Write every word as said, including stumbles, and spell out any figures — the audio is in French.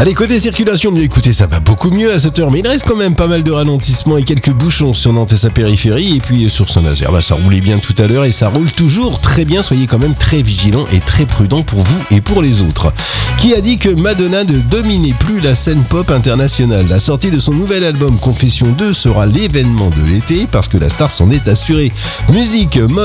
Allez, côté circulation, bien écoutez, ça va beaucoup mieux à cette heure, mais il reste quand même pas mal de ralentissements et quelques bouchons sur Nantes et sa périphérie, et puis sur Saint-Nazaire, bah, ça roulait bien tout à l'heure et ça roule toujours très bien, soyez quand même très vigilants et très prudents pour vous et pour les autres. Qui a dit que Madonna ne dominait plus la scène pop internationale? La sortie de son nouvel album Confession deux sera l'événement de l'été, parce que la star s'en est assurée. Musique, mode